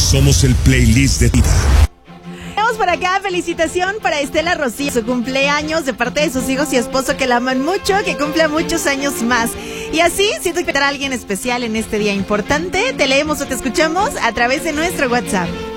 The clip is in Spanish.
Somos el playlist de vida. Vamos para acá, felicitación para Estela Rocío, su cumpleaños de parte de sus hijos y esposo que la aman mucho, que cumpla muchos años más. Y así, si tú quieres a alguien especial en este día importante, te leemos o te escuchamos a través de nuestro WhatsApp.